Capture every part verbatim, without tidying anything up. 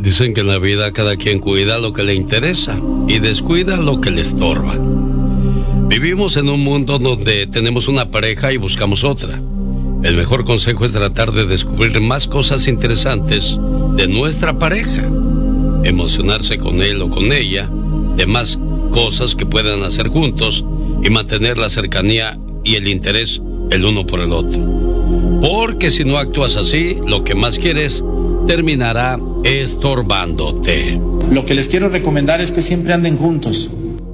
Dicen que en la vida cada quien cuida lo que le interesa y descuida lo que le estorba. Vivimos en un mundo donde tenemos una pareja y buscamos otra. El mejor consejo es tratar de descubrir más cosas interesantes de nuestra pareja, emocionarse con él o con ella, de más cosas que puedan hacer juntos y mantener la cercanía y el interés el uno por el otro. Porque si no actúas así, lo que más quieres terminará estorbándote. Lo que les quiero recomendar es que siempre anden juntos.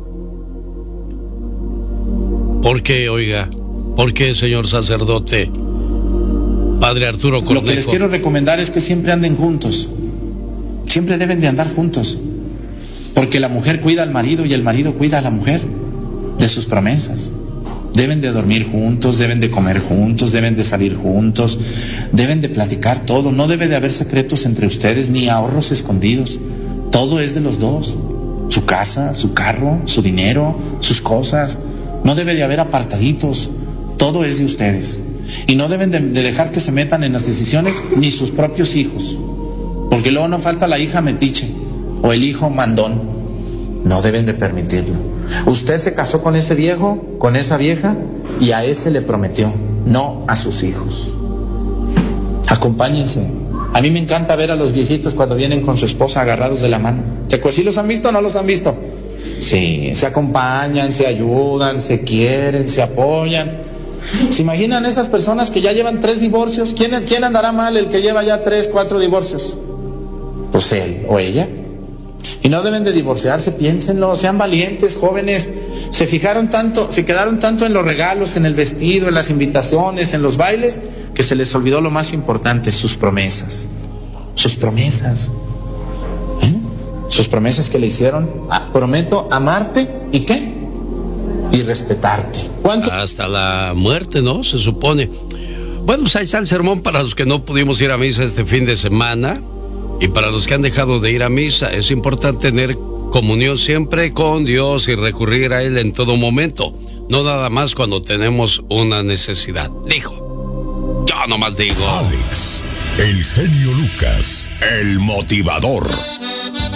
¿Por qué, oiga? ¿Por qué, señor sacerdote? Padre Arturo Cornejo. Lo que les quiero recomendar es que siempre anden juntos. Siempre deben de andar juntos. Porque la mujer cuida al marido y el marido cuida a la mujer de sus promesas. Deben de dormir juntos, deben de comer juntos, deben de salir juntos, deben de platicar todo. No debe de haber secretos entre ustedes ni ahorros escondidos. Todo es de los dos. Su casa, su carro, su dinero, sus cosas. No debe de haber apartaditos. Todo es de ustedes. Y no deben de, de dejar que se metan en las decisiones ni sus propios hijos. Porque luego no falta la hija metiche o el hijo mandón. No deben de permitirlo. Usted se casó con ese viejo, con esa vieja, y a ese le prometió, no a sus hijos. Acompáñense. A mí me encanta ver a los viejitos cuando vienen con su esposa agarrados de la mano. ¿Sí los han visto o no los han visto? Sí, se acompañan, se ayudan, se quieren, se apoyan. ¿Se imaginan esas personas que ya llevan tres divorcios? ¿Quién, quién andará mal, el que lleva ya tres, cuatro divorcios? Pues él o ella. Y no deben de divorciarse, piénsenlo, sean valientes, jóvenes. Se fijaron tanto, se quedaron tanto en los regalos, en el vestido, en las invitaciones, en los bailes, que se les olvidó lo más importante, sus promesas. Sus promesas. ¿Eh? Sus promesas que le hicieron. Ah, prometo amarte, ¿y qué? Y respetarte. ¿Cuánto? Hasta la muerte, ¿no? Se supone. Bueno, pues ahí está el sermón para los que no pudimos ir a misa este fin de semana. Y para los que han dejado de ir a misa, es importante tener comunión siempre con Dios y recurrir a Él en todo momento. No nada más cuando tenemos una necesidad. Dijo. Yo nomás digo. Alex, el genio Lucas, el motivador.